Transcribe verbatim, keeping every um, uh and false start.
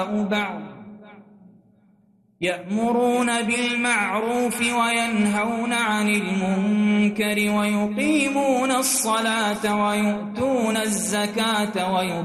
بعض يأمرون بالمعروف وينهون عن المنكر ويقيمون الصلاة ويؤتون الزكاة ويطيعون